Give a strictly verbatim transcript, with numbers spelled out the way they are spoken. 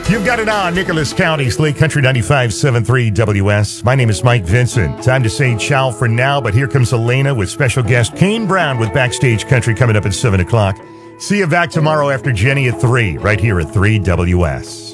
You've got it on Nicholas County, Slate Country ninety-five point seven three W S. My name is Mike Vincent. Time to say ciao for now, but here comes Elena with special guest Kane Brown with Backstage Country coming up at seven o'clock. See you back tomorrow after Jenny at three, right here at three W S.